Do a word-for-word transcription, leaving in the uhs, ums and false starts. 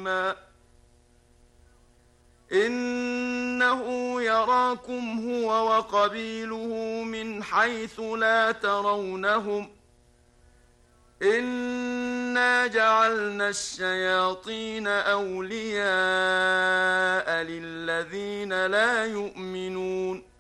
عظيما إنه يراكم هو وقبيله من حيث لا ترونهم إنا جعلنا الشياطين أولياء للذين لا يؤمنون